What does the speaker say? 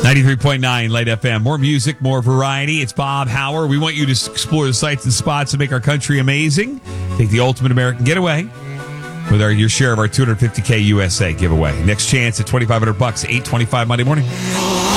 93.9 Light FM. More music, more variety. It's Bob Hauer. We want you to explore the sights and spots that make our country amazing. Take the ultimate American getaway with your share of our $250K USA giveaway. Next chance at $2,500, 8:25 Monday morning.